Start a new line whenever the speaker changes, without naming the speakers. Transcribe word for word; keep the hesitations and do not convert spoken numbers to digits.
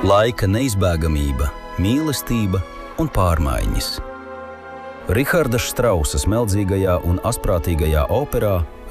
Laika neizbēgamība, mīlestība un pārmaiņas. Riharda Štrausa smeldzīgajā un asprātīgajā operā